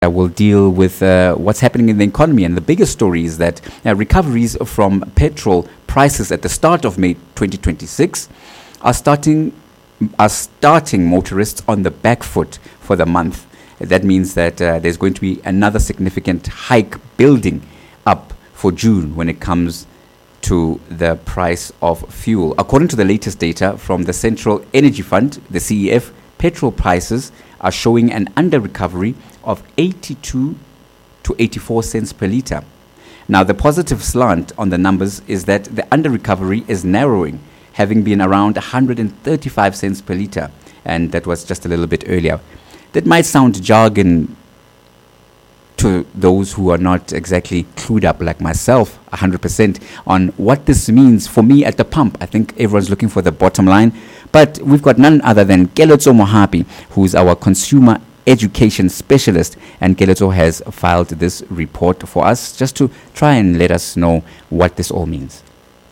We'll deal with what's happening in the economy. And the biggest story is that recoveries from petrol prices at the start of May 2026 are starting motorists on the back foot for the month. That means that there's going to be another significant hike building up for June when it comes to the price of fuel. According to the latest data from the Central Energy Fund, the CEF, petrol prices are showing an under-recovery of 82 to 84 cents per litre. Now, the positive slant on the numbers is that the under-recovery is narrowing, having been around 135 cents per litre, and that was just a little bit earlier. That might sound jargon to those who are not exactly clued up like myself 100% on what this means for me at the pump. I think everyone's looking for the bottom line, but we've got none other than Keletso Mohapi, who's our consumer education specialist, and Keletso has filed this report for us just to try and let us know what this all means.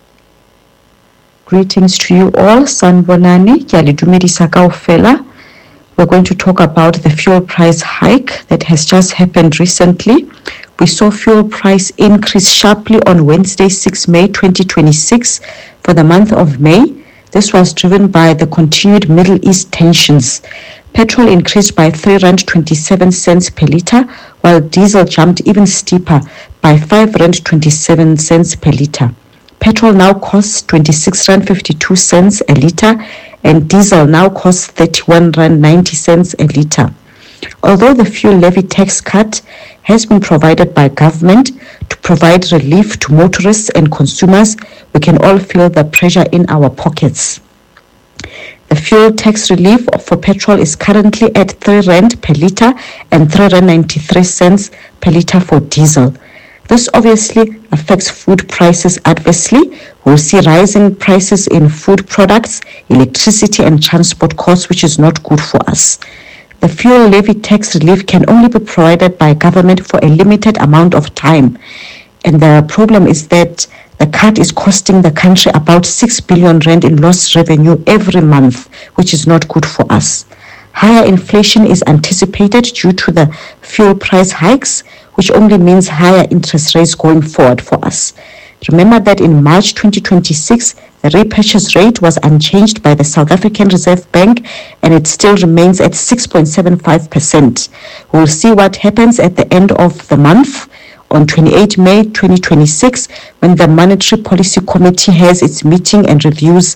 Greetings to you all. Sanbonani, Kyalidumedisa kaofela. We're going to talk about the fuel price hike that has just happened recently. We saw fuel price increase sharply on Wednesday, 6 May 2026 for the month of May. This was driven by the continued Middle East tensions. Petrol increased by 3.27 rand per litre, while diesel jumped even steeper by 5.27 rand per litre. Petrol now costs 26.52 rand a litre, and diesel now costs 31.90 rand a litre. Although the fuel levy tax cut has been provided by government to provide relief to motorists and consumers, we can all feel the pressure in our pockets. The fuel tax relief for petrol is currently at 3 rand per litre and 3.93 rand per litre for diesel. This obviously affects food prices adversely. We'll see rising prices in food products, electricity and transport costs, which is not good for us. The fuel levy tax relief can only be provided by government for a limited amount of time. And the problem is that the cut is costing the country about 6 billion rand in lost revenue every month, which is not good for us. Higher inflation is anticipated due to the fuel price hikes, which only means higher interest rates going forward for us. Remember that in March 2026, the repurchase rate was unchanged by the South African Reserve Bank, and it still remains at 6.75%. We'll see what happens at the end of the month on 28 May 2026, when the Monetary Policy Committee has its meeting and reviews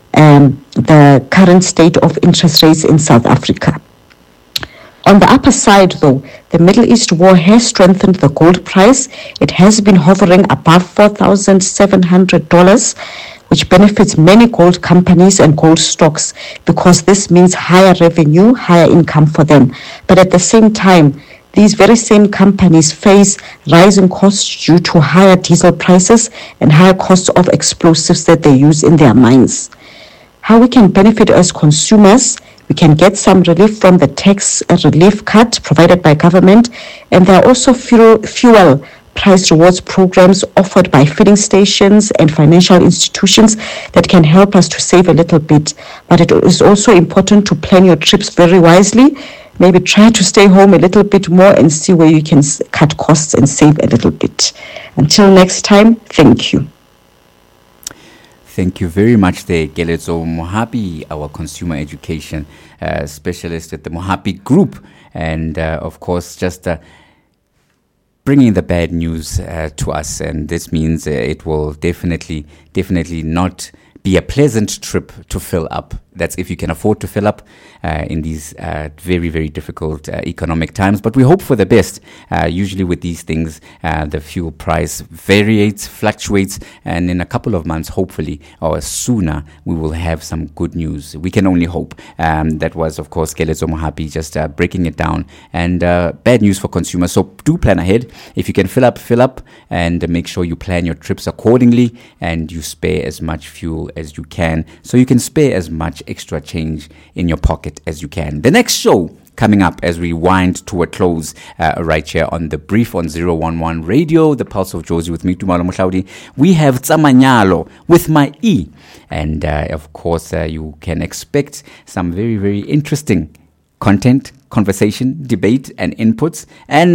the current state of interest rates in South Africa. On the upper side, though, the Middle East war has strengthened the gold price. It has been hovering above $4,700, which benefits many gold companies and gold stocks because this means higher revenue, higher income for them. But at the same time, these very same companies face rising costs due to higher diesel prices and higher costs of explosives that they use in their mines. How we can benefit as consumers: we can get some relief from the tax relief cut provided by government, and there are also fuel price rewards programs offered by filling stations and financial institutions that can help us to save a little bit. But it is also important to plan your trips very wisely. Maybe try to stay home a little bit more and see where you can cut costs and save a little bit. Until next time, thank you. Thank you very much there, Keletso Mohapi, our consumer education specialist at the Mohapi Group. And of course, just bringing the bad news to us. And this means it will definitely not be a pleasant trip to fill up. That's if you can afford to fill up in these very, very difficult economic times. But we hope for the best. Usually with these things, the fuel price varies, fluctuates, and in a couple of months, hopefully, or sooner, we will have some good news. We can only hope. That was, of course, Keletso Mohapi just breaking it down. And bad news for consumers. So do plan ahead. If you can fill up, and make sure you plan your trips accordingly, and you spare as much fuel as you can, so you can spare as much extra change in your pocket as you can. The next show coming up as we wind to a close right here on The Brief on 011 Radio, The Pulse of Jozi with me, Tumalo Mohlaudi. We have Tsamanyalo with my E. And of course, you can expect some very, very interesting content conversation, debate, and inputs. And